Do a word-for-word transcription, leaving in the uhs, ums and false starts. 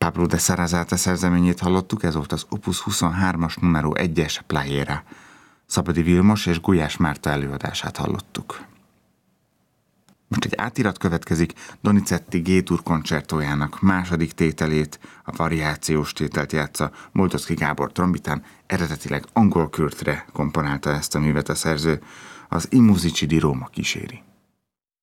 Pablo de Sarasate szerzeményét hallottuk, ez volt az Opus huszonhármas numero egyes Playera. Szabadi Vilmos és Gulyás Márta előadását hallottuk. Most egy átirat következik Donizetti G-dur koncertójának második tételét, a variációs tételt játsza Moldovszky Gábor trombitán, eredetileg angol kürtre komponálta ezt a művet a szerző, az I Musici di Roma kíséri.